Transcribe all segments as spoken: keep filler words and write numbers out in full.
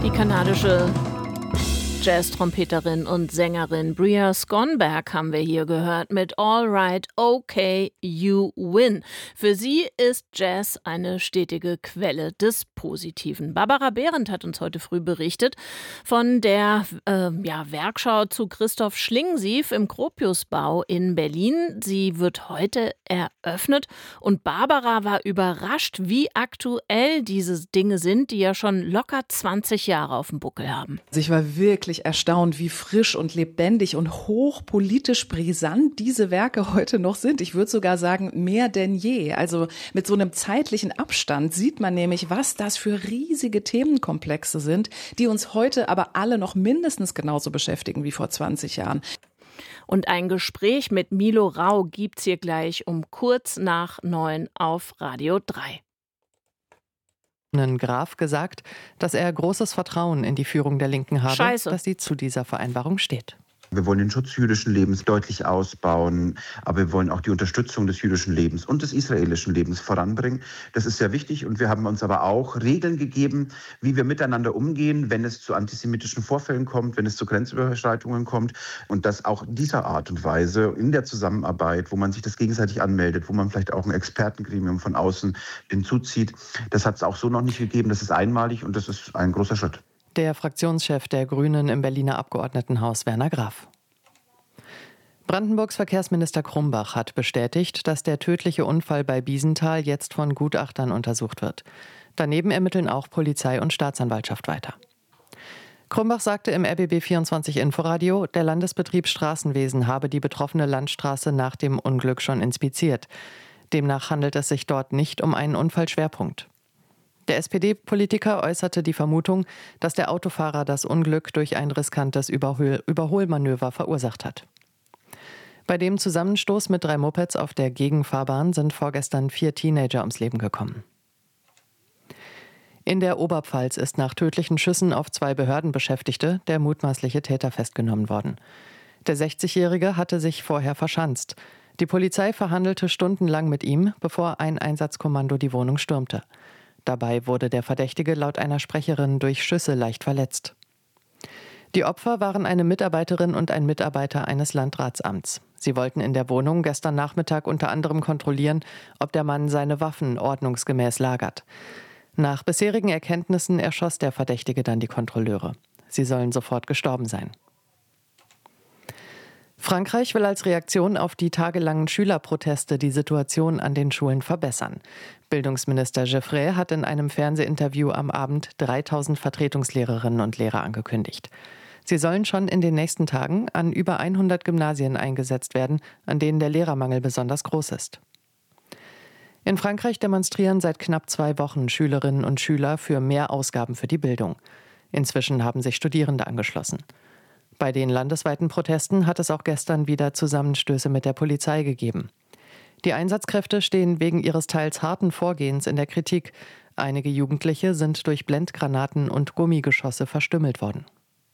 Die kanadische Jazz-Trompeterin und Sängerin Bria Skonberg haben wir hier gehört mit All Right, Okay, You Win. Für sie ist Jazz eine stetige Quelle des Positiven. Barbara Behrendt hat uns heute früh berichtet von der äh, ja, Werkschau zu Christoph Schlingensief im Gropiusbau in Berlin. Sie wird heute eröffnet und Barbara war überrascht, wie aktuell diese Dinge sind, die ja schon locker zwanzig Jahre auf dem Buckel haben. Ich war wirklich erstaunt, wie frisch und lebendig und hochpolitisch brisant diese Werke heute noch sind. Ich würde sogar sagen, mehr denn je. Also mit so einem zeitlichen Abstand sieht man nämlich, was das für riesige Themenkomplexe sind, die uns heute aber alle noch mindestens genauso beschäftigen wie vor zwanzig Jahren. Und ein Gespräch mit Milo Rau gibt's hier gleich um kurz nach neun auf Radio drei. Graf gesagt, dass er großes Vertrauen in die Führung der Linken habe, Scheiße. dass sie zu dieser Vereinbarung steht. Wir wollen den Schutz jüdischen Lebens deutlich ausbauen, aber wir wollen auch die Unterstützung des jüdischen Lebens und des israelischen Lebens voranbringen. Das ist sehr wichtig und wir haben uns aber auch Regeln gegeben, wie wir miteinander umgehen, wenn es zu antisemitischen Vorfällen kommt, wenn es zu Grenzüberschreitungen kommt und dass auch dieser Art und Weise in der Zusammenarbeit, wo man sich das gegenseitig anmeldet, wo man vielleicht auch ein Expertengremium von außen hinzuzieht, das hat es auch so noch nicht gegeben. Das ist einmalig und das ist ein großer Schritt. Der Fraktionschef der Grünen im Berliner Abgeordnetenhaus, Werner Graf. Brandenburgs Verkehrsminister Krumbach hat bestätigt, dass der tödliche Unfall bei Biesenthal jetzt von Gutachtern untersucht wird. Daneben ermitteln auch Polizei und Staatsanwaltschaft weiter. Krumbach sagte im R B B vierundzwanzig Inforadio, der Landesbetrieb Straßenwesen habe die betroffene Landstraße nach dem Unglück schon inspiziert. Demnach handelt es sich dort nicht um einen Unfallschwerpunkt. Der S P D-Politiker äußerte die Vermutung, dass der Autofahrer das Unglück durch ein riskantes Überhol- Überholmanöver verursacht hat. Bei dem Zusammenstoß mit drei Mopeds auf der Gegenfahrbahn sind vorgestern vier Teenager ums Leben gekommen. In der Oberpfalz ist nach tödlichen Schüssen auf zwei Behördenbeschäftigte der mutmaßliche Täter festgenommen worden. Der sechzigjährige hatte sich vorher verschanzt. Die Polizei verhandelte stundenlang mit ihm, bevor ein Einsatzkommando die Wohnung stürmte. Dabei wurde der Verdächtige laut einer Sprecherin durch Schüsse leicht verletzt. Die Opfer waren eine Mitarbeiterin und ein Mitarbeiter eines Landratsamts. Sie wollten in der Wohnung gestern Nachmittag unter anderem kontrollieren, ob der Mann seine Waffen ordnungsgemäß lagert. Nach bisherigen Erkenntnissen erschoss der Verdächtige dann die Kontrolleure. Sie sollen sofort gestorben sein. Frankreich will als Reaktion auf die tagelangen Schülerproteste die Situation an den Schulen verbessern. Bildungsminister Geoffrey hat in einem Fernsehinterview am Abend dreitausend Vertretungslehrerinnen und Lehrer angekündigt. Sie sollen schon in den nächsten Tagen an über hundert Gymnasien eingesetzt werden, an denen der Lehrermangel besonders groß ist. In Frankreich demonstrieren seit knapp zwei Wochen Schülerinnen und Schüler für mehr Ausgaben für die Bildung. Inzwischen haben sich Studierende angeschlossen. Bei den landesweiten Protesten hat es auch gestern wieder Zusammenstöße mit der Polizei gegeben. Die Einsatzkräfte stehen wegen ihres teils harten Vorgehens in der Kritik. Einige Jugendliche sind durch Blendgranaten und Gummigeschosse verstümmelt worden.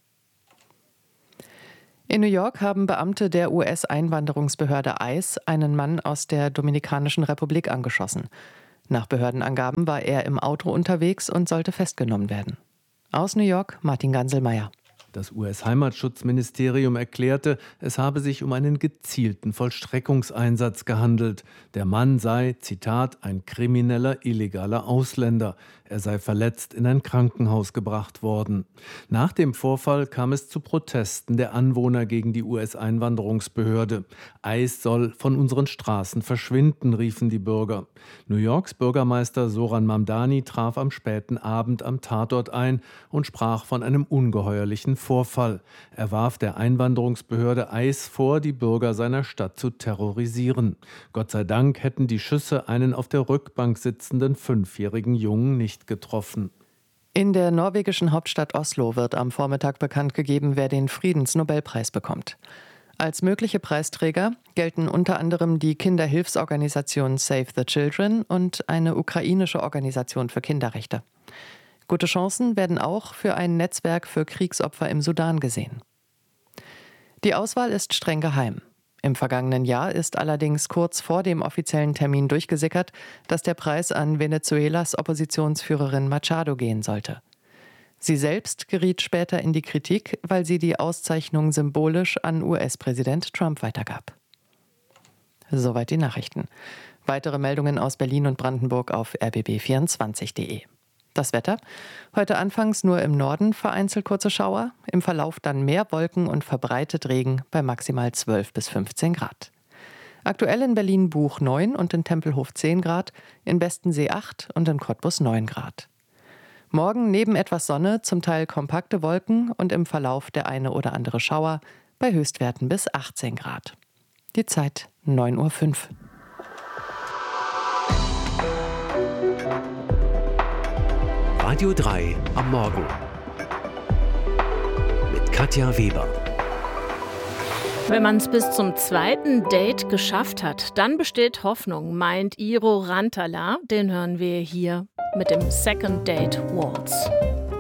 In New York haben Beamte der U S-Einwanderungsbehörde ICE einen Mann aus der Dominikanischen Republik angeschossen. Nach Behördenangaben war er im Auto unterwegs und sollte festgenommen werden. Aus New York, Martin Ganselmeier. Das U S-Heimatschutzministerium erklärte, es habe sich um einen gezielten Vollstreckungseinsatz gehandelt. Der Mann sei, Zitat, ein krimineller, illegaler Ausländer. Er sei verletzt in ein Krankenhaus gebracht worden. Nach dem Vorfall kam es zu Protesten der Anwohner gegen die U S-Einwanderungsbehörde. ICE soll von unseren Straßen verschwinden, riefen die Bürger. New Yorks Bürgermeister Zoran Mamdani traf am späten Abend am Tatort ein und sprach von einem ungeheuerlichen Vorfall. Er warf der Einwanderungsbehörde ICE vor, die Bürger seiner Stadt zu terrorisieren. Gott sei Dank hätten die Schüsse einen auf der Rückbank sitzenden fünfjährigen Jungen nicht getroffen. In der norwegischen Hauptstadt Oslo wird am Vormittag bekannt gegeben, wer den Friedensnobelpreis bekommt. Als mögliche Preisträger gelten unter anderem die Kinderhilfsorganisation Save the Children und eine ukrainische Organisation für Kinderrechte. Gute Chancen werden auch für ein Netzwerk für Kriegsopfer im Sudan gesehen. Die Auswahl ist streng geheim. Im vergangenen Jahr ist allerdings kurz vor dem offiziellen Termin durchgesickert, dass der Preis an Venezuelas Oppositionsführerin Machado gehen sollte. Sie selbst geriet später in die Kritik, weil sie die Auszeichnung symbolisch an U S-Präsident Trump weitergab. Soweit die Nachrichten. Weitere Meldungen aus Berlin und Brandenburg auf r b b vierundzwanzig punkt de. Das Wetter? Heute anfangs nur im Norden vereinzelt kurze Schauer, im Verlauf dann mehr Wolken und verbreitet Regen bei maximal zwölf bis fünfzehn Grad. Aktuell in Berlin-Buch neun und in Tempelhof zehn Grad, in Bestensee acht und in Cottbus neun Grad. Morgen neben etwas Sonne zum Teil kompakte Wolken und im Verlauf der eine oder andere Schauer bei Höchstwerten bis achtzehn Grad. Die Zeit neun Uhr fünf. Radio drei am Morgen mit Katja Weber. Wenn man es bis zum zweiten Date geschafft hat, dann besteht Hoffnung, meint Iro Rantala. Den hören wir hier mit dem Second Date Waltz.